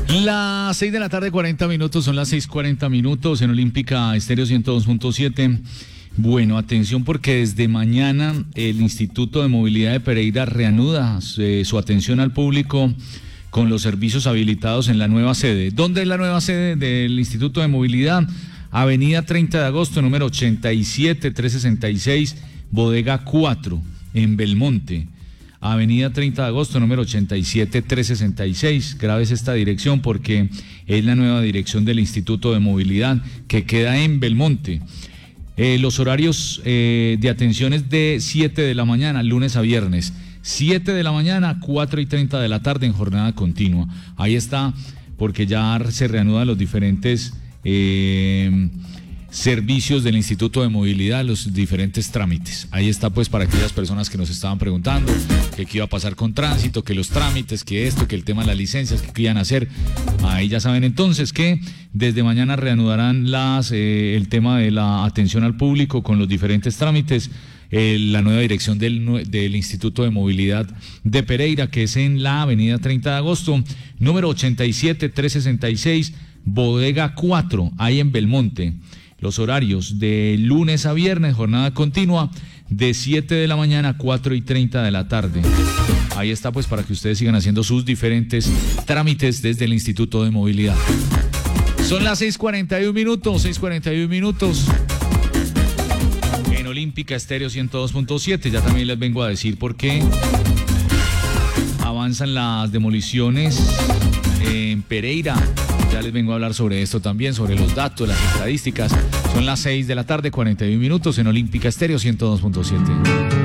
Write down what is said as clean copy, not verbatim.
Las 6 de la tarde, 40 minutos, son las 6:40 minutos en Olímpica Estéreo 102.7. Bueno, atención porque desde mañana el Instituto de Movilidad de Pereira reanuda su atención al público con los servicios habilitados en la nueva sede. ¿Dónde es la nueva sede del Instituto de Movilidad? Avenida 30 de agosto, número 87-366, Bodega 4, en Belmonte. Avenida 30 de agosto, número 87-366. Grave es esta dirección porque es la nueva dirección del Instituto de Movilidad que queda en Belmonte. Los horarios de atención es de 7 de la mañana, lunes a viernes. 7 de la mañana, 4:30 de la tarde en jornada continua. Ahí está, porque ya se reanudan los diferentes servicios del Instituto de Movilidad, los diferentes trámites. Ahí está, pues, para aquellas personas que nos estaban preguntando que qué iba a pasar con tránsito, que los trámites, que esto, que el tema de las licencias, que iban a hacer. Ahí ya saben entonces que desde mañana reanudarán el tema de la atención al público con los diferentes trámites. La nueva dirección del Instituto de Movilidad de Pereira, que es en la avenida 30 de agosto, número 87-366, Bodega 4, ahí en Belmonte. Los horarios de lunes a viernes, jornada continua, de 7 de la mañana a 4:30 de la tarde. Ahí está, pues, para que ustedes sigan haciendo sus diferentes trámites desde el Instituto de Movilidad. Son las 6:41 minutos. En Olímpica Estéreo 102.7, ya también les vengo a decir por qué avanzan las demoliciones en Pereira. Ya les vengo a hablar sobre esto también, sobre los datos, las estadísticas. Son las 6 de la tarde, 41 minutos en Olímpica Estéreo 102.7.